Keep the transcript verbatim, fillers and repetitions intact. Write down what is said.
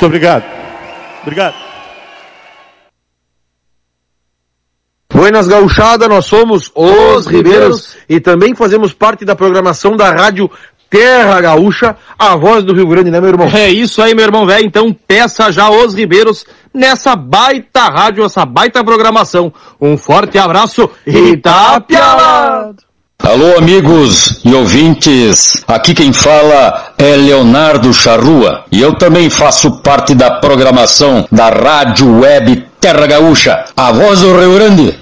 Muito obrigado. Obrigado. Buenas gauchada, nós somos os Ribeiros e também fazemos parte da programação da rádio Terra Gaúcha, a voz do Rio Grande, né, meu irmão? É isso aí, meu irmão velho. Então peça já os Ribeiros nessa baita rádio, essa baita programação. Um forte abraço e Itapialado! Alô, amigos e ouvintes, aqui quem fala é Leonardo Charrua e eu também faço parte da programação da Rádio Web Terra Gaúcha, a voz do Rio Grande.